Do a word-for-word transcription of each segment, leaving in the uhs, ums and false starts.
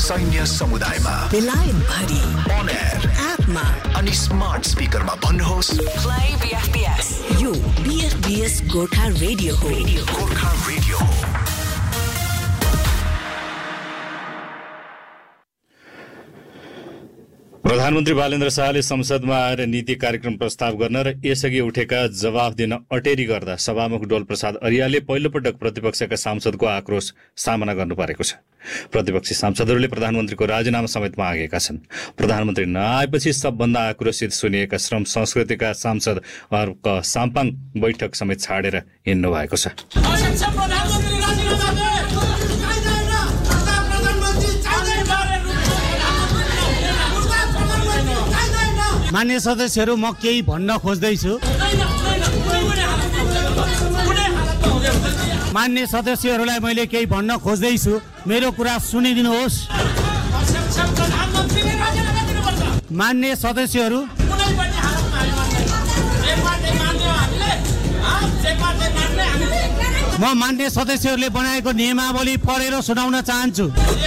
सैन्य समुदायमा, बेलायत भरि, on air, एपमा अनि स्मार्ट स्पिकरमा भन्नुहोस् प्ले बीएफबीएस। यो बीएफबीएस गोर्खा रेडियो हो। गोर्खा रेडियो हो। प्रधानमन्त्री बालेन्द्र शाहले संसदमा आएर नीति कार्यक्रम प्रस्ताव गर्न र यसअघि उठेका जवाफ दिन अटेरी गर्दा सभामुख डोल प्रसाद अर्यालले पहिलोपटक प्रतिपक्षका सांसदको आक्रोश सामना गर्नु परेको छ। प्रतिपक्षी सांसदहरूले प्रधानमन्त्रीको राजीनामा समेत मागेका छन्। प्रधानमन्त्री नआएपछि सबभन्दा आक्रोशित सुनिएका श्रम संस्कृतिका सांसद अर्क साम्पाङ बैठक समेत छाडेर हिँड्नु भएको छ। मान्य सदस्यहरू, म केही भन्न खोज्दैछु। मान्य सदस्यहरूलाई मैले केही भन्न खोज्दैछु, मेरो कुरा सुनिदिनुहोस्। मान्य सदस्यहरू, म मान्य सदस्यहरूले बनाएको नियमावली पढेर सुनाउन चाहन्छु।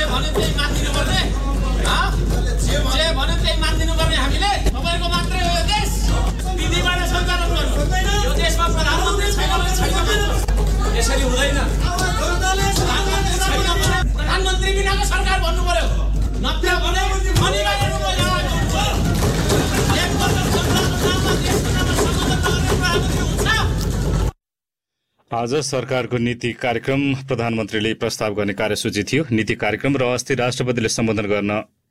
यसरी हुँदैन। प्रधानमन्त्री बिनाको सरकार भन्नु पर्यो। नत्र भने आज सरकारको नीति कार्यक्रम प्रधानमन्त्रीले प्रस्ताव गर्ने कार्यसूची थियो। नीति कार्यक्रम र अस्ति राष्ट्रपतिले सम्बोधन गर्न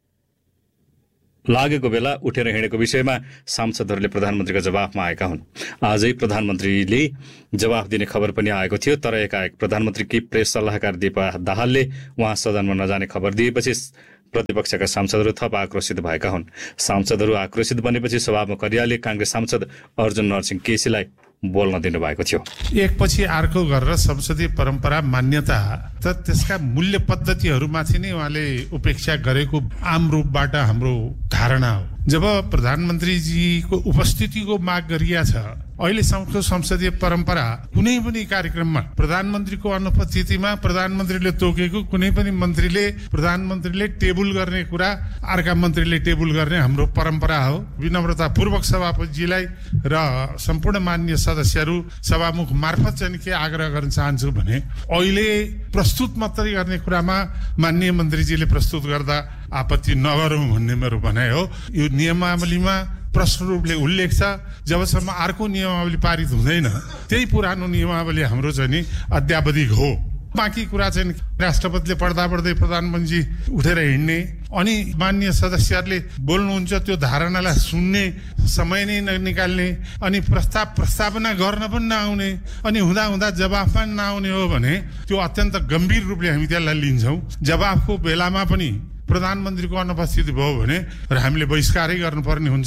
लागेको बेला उठेर हिँडेको विषयमा सांसदहरूले प्रधानमन्त्रीका जवाफमा आएका हुन्। आजै प्रधानमन्त्रीले जवाफ दिने खबर पनि आएको थियो, तर एकाएक प्रधानमन्त्रीकी प्रेस सल्लाहकार दीपा दाहालले उहाँ सदनमा नजाने खबर दिएपछि प्रतिपक्षका सांसदहरू थप आक्रोशित भएका हुन्। सांसदहरू आक्रोशित बनेपछि सभामुख अर्यालले कांग्रेस सांसद अर्जुन नरसिंह केसीलाई बोल्न दिनुभएको थियो। एकपछि अर्को गरेर संसदीय परम्परा मान्यता त त्यसका मूल्य पद्धतिहरूमाथि नै उहाँले उपेक्षा गरेको आम रूपबाट हाम्रो धारणा हो। जब प्रधानमन्त्रीजीको उपस्थितिको माग गरिया छ, अहिलेसम्मको संसदीय परम्परा कुनै पनि कार्यक्रममा प्रधानमन्त्रीको अनुपस्थितिमा प्रधानमन्त्रीले तोकेको कुनै पनि मन्त्रीले प्रधानमन्त्रीले टेबुल गर्ने कुरा अर्का मन्त्रीले टेबुल गर्ने हाम्रो परम्परा हो। विनम्रतापूर्वक सभापतिजीलाई र सम्पूर्ण मान्य सदस्यहरू सभामुख मार्फत चाहिँ के आग्रह गर्न चाहन्छु भने अहिले प्रस्तुत मात्रै गर्ने कुरामा माननीय मन्त्रीजीले प्रस्तुत गर्दा आपत्ति नगरौँ भन्ने मेरो भनाइ हो। यो नियमावलीमा प्रष्ट रूपले उल्लेख छ। जबसम्म अर्को नियमावली पारित हुँदैन त्यही पुरानो नियमावली हाम्रो चाहिँ नि अद्यावधिक हो। बाँकी कुरा चाहिँ राष्ट्रपतिले पढ्दा पढ्दै प्रधानमन्त्री उठेर हिँड्ने अनि मान्य सदस्यहरूले बोल्नुहुन्छ त्यो धारणालाई सुन्ने समय नै ननिकाल्ने अनि प्रस्ताव प्रस्तावना गर्न पनि नआउने अनि हुँदा हुँदा जवाफ पनि नआउने हो भने त्यो अत्यन्त गम्भीर रूपले हामी त्यसलाई लिन्छौँ। जवाफको बेलामा पनि प्रधानमन्त्रीको अनुपस्थिति भयो भने र हामीले बहिष्कारै गर्नुपर्ने हुन्छ।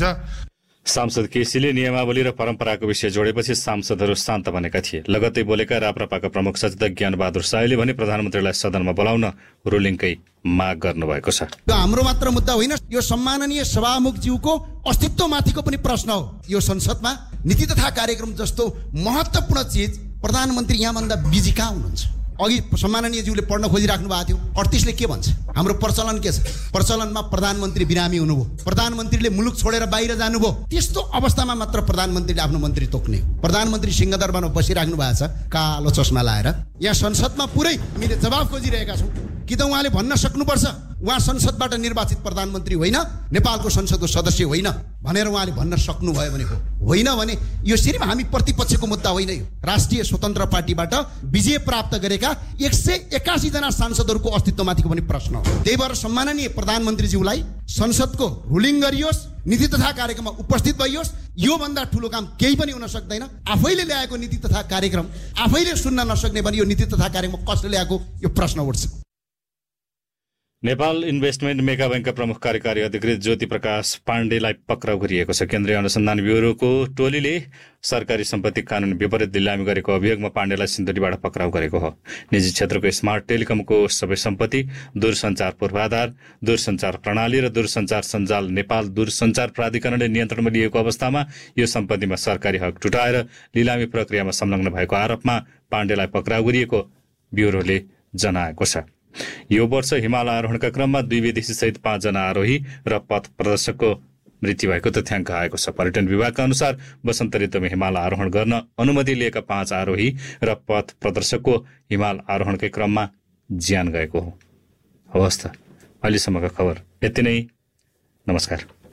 सांसद केसीले नियमावली र परम्पराको विषय जोडेपछि सांसदहरू शान्त बनेका थिए। लगत्तै बोलेका राप्रपाका प्रमुख सचेतक ज्ञानबहादुर साईले भने प्रधानमन्त्रीलाई सदनमा बोलाउन रुलिङकै माग गर्नुभएको छ। यो हाम्रो मात्र मुद्दा होइन, यो सम्माननीय सभामुखज्यूको अस्तित्वमाथिको पनि प्रश्न हो। यो संसदमा नीति तथा कार्यक्रम जस्तो महत्त्वपूर्ण चिज प्रधानमन्त्री यहाँभन्दा बिजी कहाँ हुनुहुन्छ? अघि सम्माननीयज्यूले पढ्न खोजिराख्नु भएको थियो, अडतिसले के भन्छ? हाम्रो प्रचलन के छ? प्रचलनमा प्रधानमन्त्री बिरामी हुनुभयो, प्रधानमन्त्रीले मुलुक छोडेर बाहिर जानुभयो, त्यस्तो अवस्थामा मात्र प्रधानमन्त्रीले आफ्नो मन्त्री तोक्ने। प्रधानमन्त्री सिंहदरबारमा बसिराख्नु भएको छ कालो चस्मा लाएर। यहाँ संसदमा पुरै हामीले जवाफ खोजिरहेका छौँ कि त उहाँले भन्न सक्नुपर्छ उहाँ संसदबाट निर्वाचित प्रधानमन्त्री होइन, नेपालको संसदको सदस्य होइन भनेर उहाँले भन्न सक्नुभयो भने हो। होइन भने यो सिर्फ हामी प्रतिपक्षको मुद्दा होइन, यो राष्ट्रिय स्वतन्त्र पार्टीबाट विजय प्राप्त गरेका एक सय एकासी जना सांसदहरूको अस्तित्वमाथिको पनि प्रश्न हो। त्यही भएर सम्माननीय प्रधानमन्त्रीज्यूलाई संसदको रुलिङ गरियोस्, नीति तथा कार्यक्रममा उपस्थित भइयोस्। यो भन्दा ठुलो काम केही पनि हुन सक्दैन। आफैले ल्याएको नीति तथा कार्यक्रम आफैले सुन्न नसक्ने भने यो नीति तथा कार्यक्रम कसले ल्याएको यो प्रश्न उठ्छ। नेपाल इन्भेस्टमेन्ट मेगा बैंकका प्रमुख कार्यकारी अधिकृत ज्योति प्रकाश पाण्डेलाई पक्राउ गरिएको छ। केन्द्रीय अनुसन्धान ब्युरोको टोलीले सरकारी सम्पत्ति कानून विपरीत लिलामी गरेको अभियोगमा पाण्डेलाई सिन्धुलीबाट पक्राउ गरेको हो। निजी क्षेत्रको स्मार्ट टेलिकमको सबै सम्पत्ति, दूरसञ्चार पूर्वाधार, दूरसञ्चार प्रणाली र दूरसञ्चार सञ्जाल नेपाल दूरसञ्चार प्राधिकरणले नियन्त्रणमा लिएको अवस्थामा यो सम्पत्तिमा सरकारी हक टुटाएर लिलामी प्रक्रियामा संलग्न भएको आरोपमा पाण्डेलाई पक्राउ गरिएको ब्युरोले जनाएको छ। यो वर्ष हिमाल आरोहणका क्रममा दुई विदेशी सहित पाँचजना आरोही र पथ प्रदर्शकको मृत्यु भएको तथ्याङ्क आएको छ। पर्यटन विभागका अनुसार वसन्त ऋतुमा हिमाल आरोहण गर्न अनुमति लिएका पाँच आरोही र पथ प्रदर्शकको हिमाल आरोहणकै क्रममा ज्यान गएको हो। हवस् त, अहिलेसम्मका खबर यति नै। नमस्कार।